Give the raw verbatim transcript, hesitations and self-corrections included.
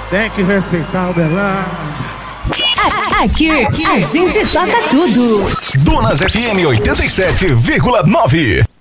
Tem que respeitar o Uberlândia. Aqui, a gente toca tudo. Donas F M oitenta e sete vírgula nove.